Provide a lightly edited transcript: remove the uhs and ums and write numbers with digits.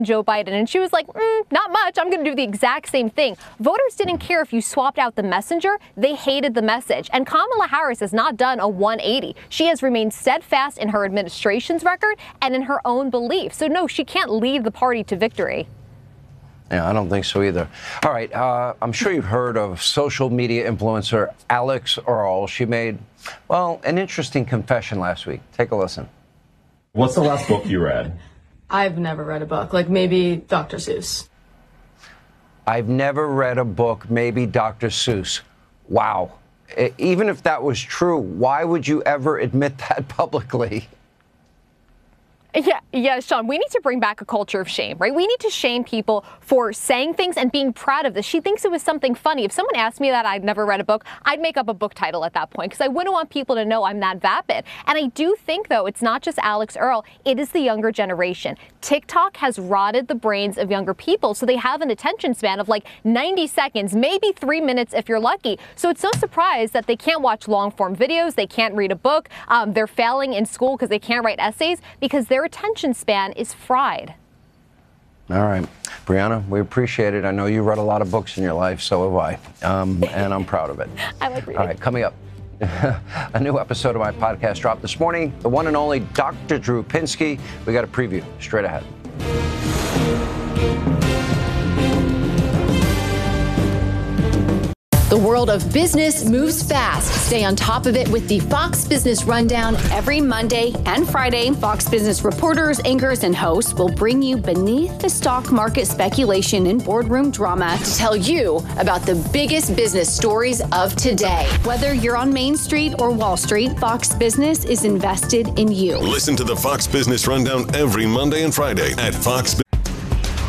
Joe Biden, and she was like, not much. I'm going to do the exact same thing. Voters didn't care if you swapped out the messenger. They hated the message. And Kamala Harris has not done a 180. She has remained steadfast in her administration's record and in her own beliefs. So no, she can't lead the party to victory. Yeah, I don't think so either. All right. I'm sure you've heard of social media influencer Alix Earle. She made, well, an interesting confession last week. Take a listen. What's the last book you read? I've never read a book, like maybe Dr. Seuss. I've never read a book, maybe Dr. Seuss. Wow. Even if that was true, why would you ever admit that publicly? Yeah, Sean, we need to bring back a culture of shame, right? We need to shame people for saying things and being proud of this. She thinks it was something funny. If someone asked me that I'd never read a book, I'd make up a book title at that point because I wouldn't want people to know I'm that vapid. And I do think, though, it's not just Alix Earle. It is the younger generation. TikTok has rotted the brains of younger people, so they have an attention span of like 90 seconds, maybe 3 minutes if you're lucky. So it's no surprise that they can't watch long-form videos. They can't read a book. They're failing in school because they can't write essays because their attention span is fried. All right. Brianna, we appreciate it. I know you read a lot of books in your life, so have I. And I'm proud of it. I like reading. All right, coming up, a new episode of my podcast dropped this morning. The one and only Dr. Drew Pinsky. We got a preview straight ahead. The world of business moves fast. Stay on top of it with the Fox Business Rundown. Every Monday and Friday, Fox Business reporters, anchors, and hosts will bring you beneath the stock market speculation and boardroom drama to tell you about the biggest business stories of today. Whether you're on Main Street or Wall Street, Fox Business is invested in you. Listen to the Fox Business Rundown every Monday and Friday at Fox